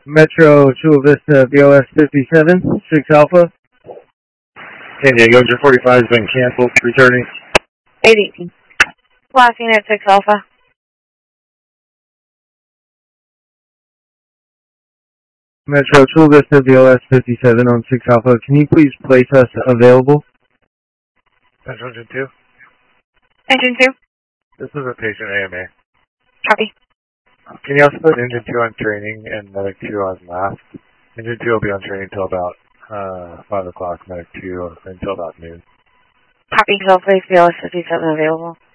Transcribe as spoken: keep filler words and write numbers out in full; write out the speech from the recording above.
Metro Chula Vista B O S fifty-seven, six Alpha. San Diego, J forty-five has been canceled, returning. eighty. Last unit, six Alpha. Metro Chula Vista B O S fifty-seven on six Alpha. Can you please place us available? Central Engine two. Engine two. This is a patient A M A. Copy. Can you also put Engine two on training and Medic two on last? Engine two will be on training until about uh, five o'clock, Medic two until about noon. Copy. So please B O S fifty-seven available.